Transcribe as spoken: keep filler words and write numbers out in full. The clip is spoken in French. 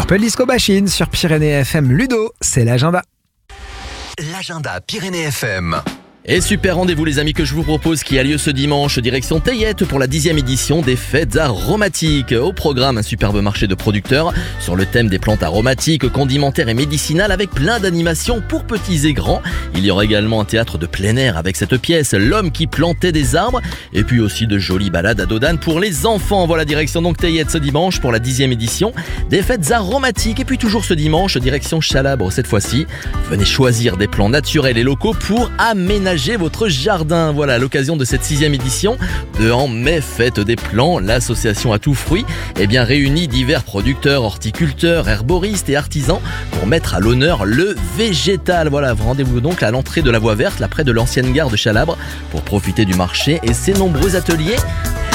Purple Disco Machine sur Pyrénées F M. Ludo, c'est l'agenda. L'agenda Pyrénées F M. Et super rendez-vous les amis que je vous propose qui a lieu ce dimanche, direction Tayette pour la dixième édition des fêtes aromatiques. Au programme, un superbe marché de producteurs sur le thème des plantes aromatiques, condimentaires et médicinales avec plein d'animations pour petits et grands. Il y aura également un théâtre de plein air avec cette pièce, L'homme qui plantait des arbres, et puis aussi de jolies balades à dos d'âne pour les enfants. Voilà, direction donc Tayette ce dimanche pour la dixième édition des fêtes aromatiques. Et puis toujours ce dimanche, direction Chalabre cette fois-ci. Venez choisir des plants naturels et locaux pour aménager votre jardin. Voilà, à l'occasion de cette sixième édition de En mai fête des plants, l'association à tout fruit eh bien, réunit divers producteurs, horticulteurs, herboristes et artisans pour mettre à l'honneur le végétal. Voilà, rendez-vous donc à l'entrée de la voie verte, là près de l'ancienne gare de Chalabre, pour profiter du marché et ses nombreux ateliers